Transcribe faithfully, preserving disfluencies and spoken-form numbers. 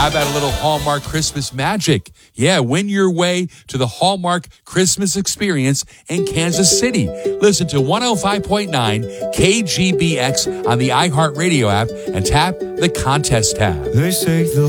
How about a little Hallmark Christmas magic? Yeah, win your way to the Hallmark Christmas experience in Kansas City. Listen to one oh five point nine K G B X on the iHeartRadio app and tap the contest tab. They say the